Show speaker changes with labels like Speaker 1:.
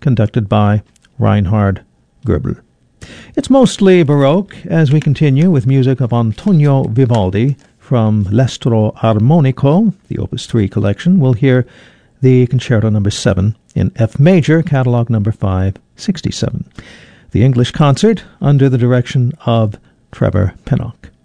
Speaker 1: conducted by Reinhard Goebel. It's mostly Baroque as we continue with music of Antonio Vivaldi from L'Estro Armonico, the Opus 3 collection. We'll hear the Concerto No. 7 in F major, catalog number 567. The English concert under the direction of Trevor Pinnock.